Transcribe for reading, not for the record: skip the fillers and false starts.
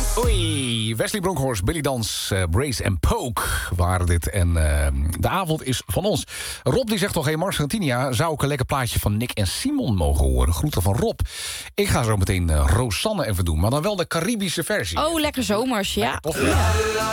Oei, Wesley Bronkhorst, Billy Dans, Brace en Poke waren dit. En de avond is van ons. Rob die zegt toch, hey Mars Tinia, zou ik een lekker plaatje van Nick en Simon mogen horen? Groeten van Rob. Ik ga zo meteen Rosanne even doen, maar dan wel de Caribische versie. Oh, lekker zomers, ja. Toch?